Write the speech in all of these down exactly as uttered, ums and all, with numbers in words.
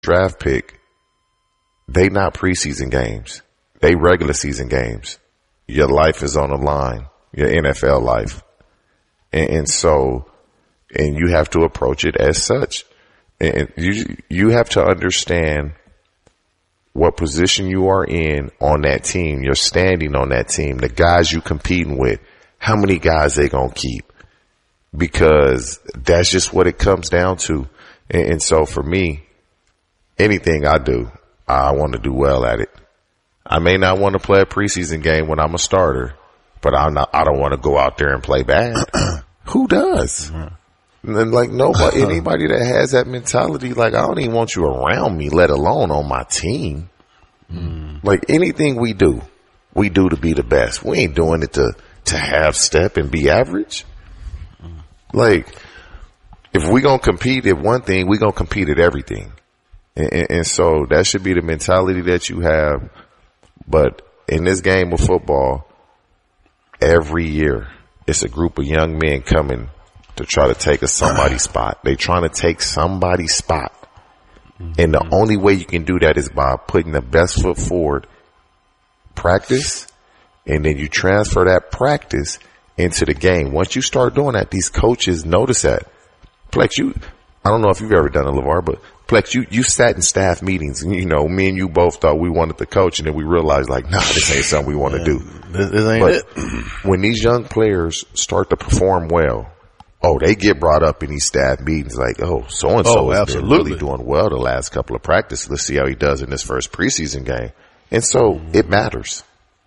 draft pick, they not preseason games. They regular season games. Your life is on the line, your N F L life. And, and so, and you have to approach it as such. And you, you have to understand what position you are in on that team. You're standing on that team, the guys you competing with, how many guys they gonna keep, because that's just what it comes down to. And, and so for me, anything I do, I want to do well at it. I may not want to play a preseason game when I'm a starter, but I'm not, I don't want to go out there and play bad. Who does? Mm-hmm. And like nobody, anybody that has that mentality, like I don't even want you around me, let alone on my team. Mm. Like anything we do, we do to be the best. We ain't doing it to, to half step and be average. Mm. Like if we gonna compete at one thing, we gonna compete at everything. And, and, and so that should be the mentality that you have. But in this game of football, every year it's a group of young men coming to try to take a somebody's spot. They trying to take somebody's spot. And the only way you can do that is by putting the best foot forward, practice, and then you transfer that practice into the game. Once you start doing that, these coaches notice that. Plex, you, I don't know if you've ever done it, LeVar, but Plex, you, you sat in staff meetings and, you know, me and you both thought we wanted the coach, and then we realized like, nah, this ain't something we want to do. This, this ain't but it. When these young players start to perform well, oh, they get brought up in these staff meetings like, oh, so-and-so Oh, has been absolutely. really doing well the last couple of practices. Let's see how he does in this first preseason game. And so it matters.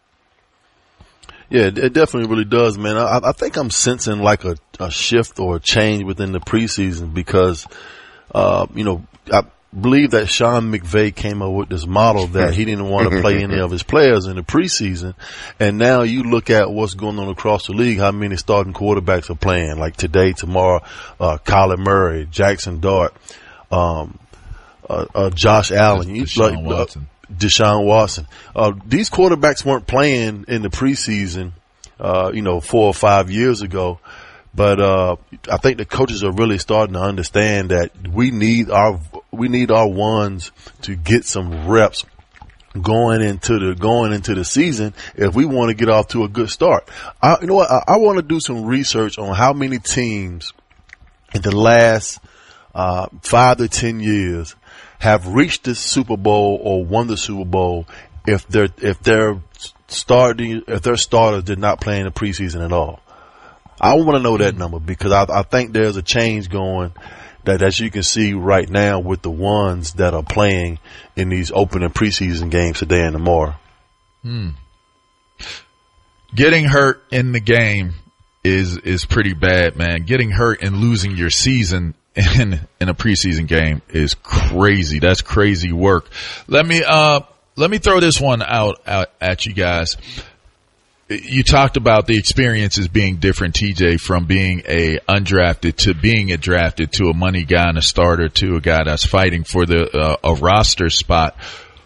Yeah, it definitely really does, man. I, I think I'm sensing like a, a shift or a change within the preseason because, uh, you know, I believe that Sean McVay came up with this model that he didn't want to play any of his players in the preseason. And now you look at what's going on across the league, how many starting quarterbacks are playing, like today, tomorrow, uh, Kyler Murray, Jackson Dart, um, uh, uh, Josh Allen. Deshaun like, Watson. Uh, Deshaun Watson. Uh, these quarterbacks weren't playing in the preseason, uh, you know, four or five years ago. But, uh, I think the coaches are really starting to understand that we need our, we need our ones to get some reps going into the, going into the season if we want to get off to a good start. I, you know what? I, I want to do some research on how many teams in the last, uh, five to ten years have reached the Super Bowl or won the Super Bowl if they're, if they're starting, if their starters did not play in the preseason at all. I want to know that number because I, I think there's a change going that, as you can see right now with the ones that are playing in these opening preseason games today and tomorrow. Hmm. Getting hurt in the game is, is pretty bad, man. Getting hurt and losing your season in, in a preseason game is crazy. That's crazy work. Let me, uh, let me throw this one out, out at you guys. You talked about the experiences being different, T J, from being a undrafted to being a drafted to a money guy and a starter to a guy that's fighting for the uh, a roster spot.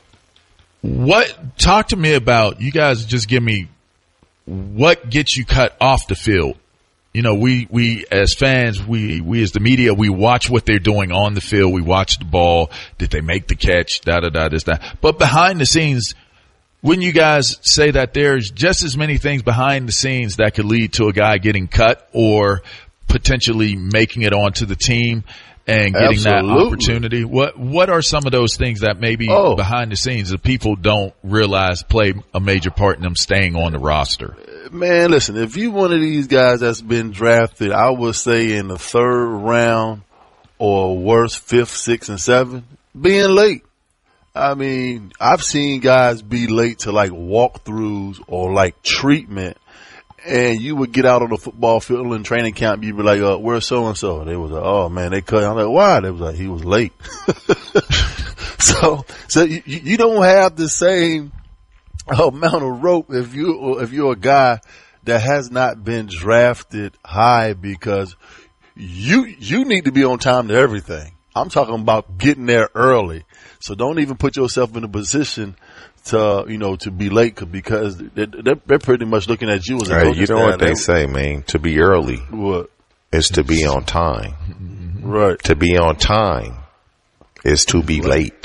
What talk to me about? You guys just give me what gets you cut off the field. You know, we we as fans, we we as the media, we watch what they're doing on the field. We watch the ball. Did they make the catch? Da da da. This that. But behind the scenes. Wouldn't you guys say that there's just as many things behind the scenes that could lead to a guy getting cut or potentially making it onto the team and getting Absolutely. that opportunity? What what are some of those things that maybe oh. behind the scenes that people don't realize play a major part in them staying on the roster? Man, listen, if you one of these guys that's been drafted, I would say in the third round or worse, fifth, sixth, and seventh, being late. I mean, I've seen guys be late to like walkthroughs or like treatment, and you would get out on the football field in training camp. You'd be like, uh, where's so-and-so? They was like, oh man, they cut. I'm like, why? They was like, he was late. so, so you, you don't have the same amount of rope if you, if you're a guy that has not been drafted high because you, you need to be on time to everything. I'm talking about getting there early. So don't even put yourself in a position to, you know, to be late because they're, they're pretty much looking at you as a right, coach. you know what they say, man. To be early what? is to be on time. Right. To be on time is to be late.